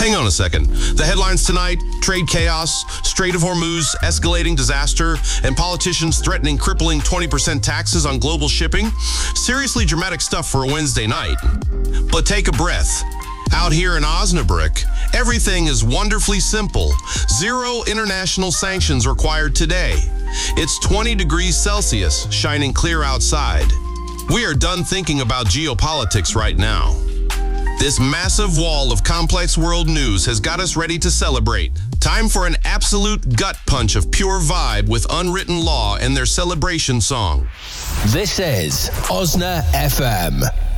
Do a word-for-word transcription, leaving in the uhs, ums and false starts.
Hang on a second. The headlines tonight: trade chaos, Strait of Hormuz, escalating disaster, and politicians threatening crippling twenty percent taxes on global shipping. Seriously dramatic stuff for a Wednesday night. But take a breath. Out here in Osnabrück, everything is wonderfully simple. Zero international sanctions required today. It's twenty degrees Celsius, shining clear outside. We are done thinking about geopolitics right now. This massive wall of complex world news has got us ready to celebrate. Time for an absolute gut punch of pure vibe with Unwritten Law and their celebration song. This is Osna F M.